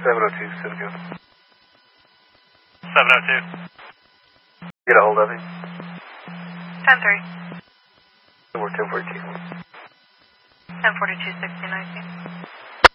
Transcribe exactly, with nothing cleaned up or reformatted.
seven oh two, Simcoe. seven oh two. Get a hold of him. ten three. We're ten forty-two. ten forty-two, sixty nineteen.